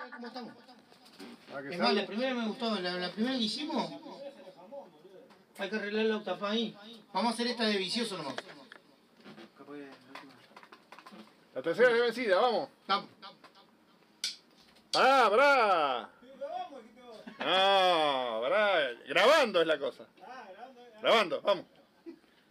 ver cómo estamos. que Es más, la primera me gustó, la primera que hicimos. Hay que arreglar la octapa ahí. Vamos a hacer esta de vicioso nomás. La tercera es vencida, vamos. Vamos. ¡Pará! No, pará. Grabando es la cosa. Grabando, vamos.